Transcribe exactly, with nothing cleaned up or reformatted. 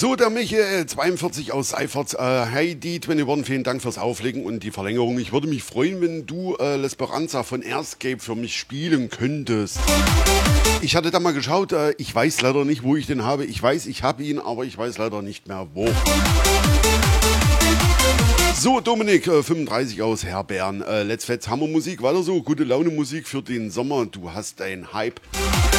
So, der Michael, zweiundvierzig aus Seifert. Äh, hey, die einundzwanzig, vielen Dank fürs Auflegen und die Verlängerung. Ich würde mich freuen, wenn du äh, L'Esperanza von Airscape für mich spielen könntest. Ich hatte da mal geschaut, äh, ich weiß leider nicht, wo ich den habe. Ich weiß, ich habe ihn, aber ich weiß leider nicht mehr, wo. So, Dominik, äh, fünfunddreißig aus Herbeeren. Äh, Let's Fetz, Hammermusik, weiter so. Gute Laune Musik für den Sommer. Du hast einen Hype.